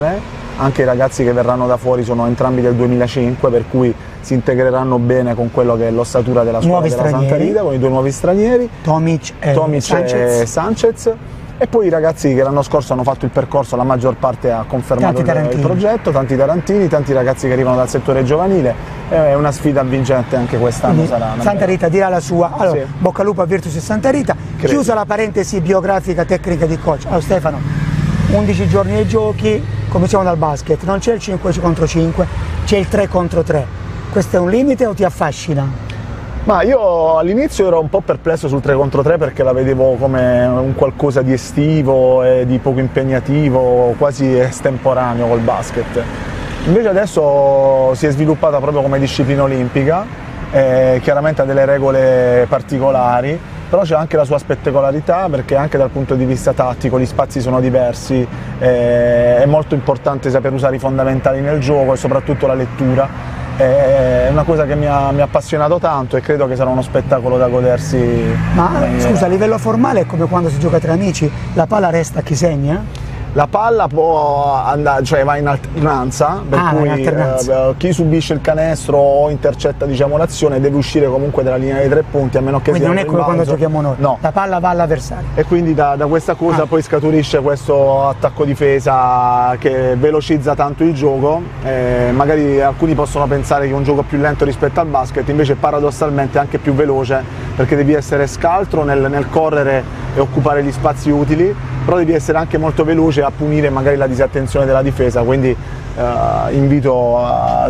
Anche i ragazzi che verranno da fuori sono entrambi del 2005, per cui si integreranno bene con quello che è l'ossatura della squadra della Santa Rita, con i due nuovi stranieri, Tomic e Sanchez. E poi i ragazzi che l'anno scorso hanno fatto il percorso, la maggior parte ha confermato il progetto, tanti tarantini, tanti ragazzi che arrivano dal settore giovanile, è una sfida vincente anche quest'anno. Santa Rita dirà la sua. Allora, sì. Bocca al lupo a Virtus e Santa Rita. Chiusa la parentesi biografica tecnica di coach. Allora Stefano, 11 giorni ai giochi, cominciamo dal basket, non c'è il 5 contro 5, c'è il 3 contro 3. Questo è un limite o ti affascina? Ma io all'inizio ero un po' perplesso sul 3 contro 3 perché la vedevo come un qualcosa di estivo e di poco impegnativo, quasi estemporaneo col basket. Invece adesso si è sviluppata proprio come disciplina olimpica, chiaramente ha delle regole particolari, però c'è anche la sua spettacolarità perché anche dal punto di vista tattico gli spazi sono diversi, è molto importante saper usare i fondamentali nel gioco e soprattutto la lettura. È una cosa che mi ha appassionato tanto e credo che sarà uno spettacolo da godersi. Ma scusa, a livello formale è come quando si gioca tra amici, la palla resta a chi segna? La palla può andare, cioè va in alternanza, per cui chi subisce il canestro o intercetta l'azione deve uscire comunque dalla linea dei 3 punti, a meno che quindi sia non è come quando giochiamo noi, no. La palla va all'avversario. E quindi da questa cosa poi scaturisce questo attacco-difesa che velocizza tanto il gioco, magari alcuni possono pensare che è un gioco più lento rispetto al basket, invece paradossalmente è anche più veloce perché devi essere scaltro nel correre e occupare gli spazi utili, però devi essere anche molto veloce a punire magari la disattenzione della difesa, quindi invito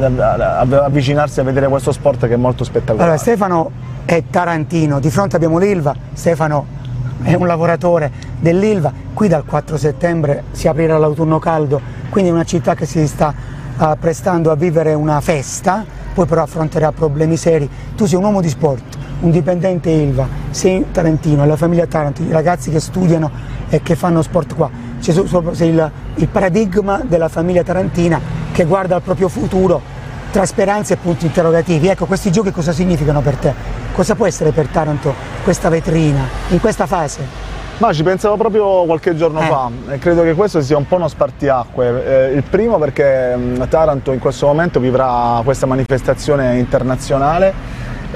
ad avvicinarsi a vedere questo sport che è molto spettacolare. Allora, Stefano è tarantino, di fronte abbiamo l'Ilva, Stefano è un lavoratore dell'Ilva, qui dal 4 settembre si aprirà l'autunno caldo, quindi è una città che si sta prestando a vivere una festa, poi però affronterà problemi seri. Tu sei un uomo di sport, un dipendente Ilva, sei tarantino, la famiglia Taranto, i ragazzi che studiano e che fanno sport qua, sei il paradigma della famiglia tarantina che guarda al proprio futuro tra speranze e punti interrogativi. Ecco, questi giochi cosa significano per te? Cosa può essere per Taranto questa vetrina, in questa fase? Ma ci pensavo proprio qualche giorno fa e credo che questo sia un po' uno spartiacque. Il primo perché Taranto in questo momento vivrà questa manifestazione internazionale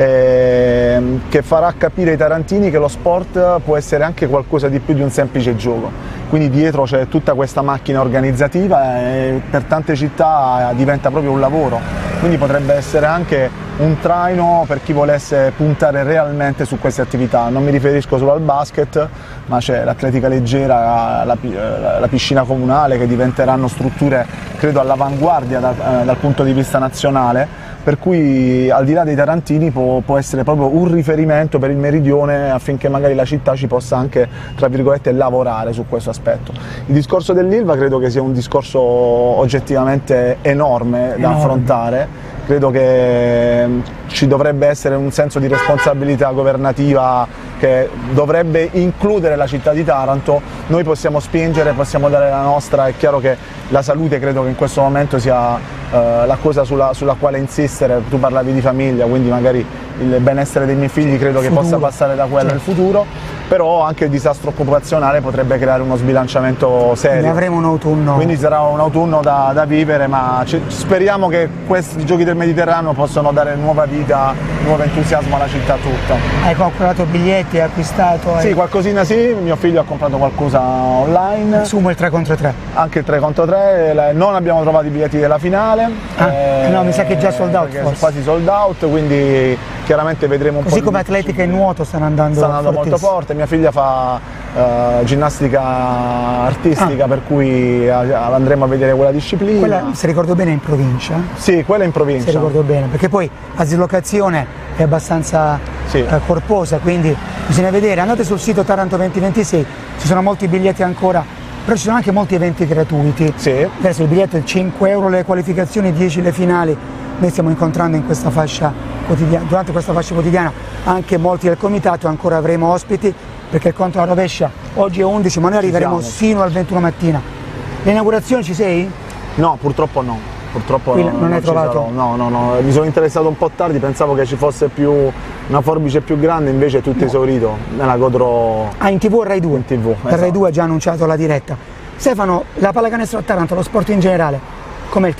che farà capire ai tarantini che lo sport può essere anche qualcosa di più di un semplice gioco. Quindi dietro c'è tutta questa macchina organizzativa e per tante città diventa proprio un lavoro, quindi potrebbe essere anche un traino per chi volesse puntare realmente su queste attività. Non mi riferisco solo al basket, ma c'è l'atletica leggera, la piscina comunale, che diventeranno strutture credo all'avanguardia dal punto di vista nazionale, per cui al di là dei tarantini può essere proprio un riferimento per il meridione affinché magari la città ci possa anche, tra virgolette, lavorare su questo aspetto. Il discorso dell'Ilva credo che sia un discorso oggettivamente enorme da affrontare. Credo che ci dovrebbe essere un senso di responsabilità governativa che dovrebbe includere la città di Taranto. Noi possiamo spingere, possiamo dare la nostra, è chiaro che la salute credo che in questo momento sia la cosa sulla quale insistere. Tu parlavi di famiglia, quindi magari il benessere dei miei figli credo che possa passare da quello nel futuro, però anche il disastro occupazionale potrebbe creare uno sbilanciamento serio. Ne avremo un autunno. Quindi sarà un autunno da vivere, ma speriamo che questi giochi del Mediterraneo possano dare nuova vita, nuovo entusiasmo alla città tutta. Hai comprato biglietti, hai acquistato? Sì, qualcosina sì, mio figlio ha comprato qualcosa online. Assumo il 3 contro 3. Anche il 3 contro 3, non abbiamo trovato i biglietti della finale. No, mi sa che è già sold out. Forse. Quasi sold out, quindi chiaramente vedremo un po'. Così come atletica e nuoto stanno andando molto forte. Mia figlia fa ginnastica artistica, per cui andremo a vedere quella disciplina. Quella, se ricordo bene, è in provincia? Sì, quella è in provincia. Se ricordo bene, perché poi la dislocazione è abbastanza corposa, quindi bisogna vedere. Andate sul sito Taranto 2026, ci sono molti biglietti ancora, però ci sono anche molti eventi gratuiti. Sì. Adesso il biglietto è 5 euro le qualificazioni, 10 le finali. Noi stiamo incontrando in questa fascia quotidiana, durante questa fascia quotidiana anche molti del comitato, ancora avremo ospiti perché il conto alla rovescia oggi è 11, ma noi arriveremo sino al 21 mattina. L'inaugurazione ci sei? No, purtroppo no. Purtroppo non hai trovato? No, mi sono interessato un po' tardi, pensavo che ci fosse una forbice più grande, invece è tutto esaurito, me la godrò. In TV o Rai 2? In TV, Per Rai 2 ha già annunciato la diretta. Stefano, la pallacanestro a Taranto, lo sport in generale, com'è il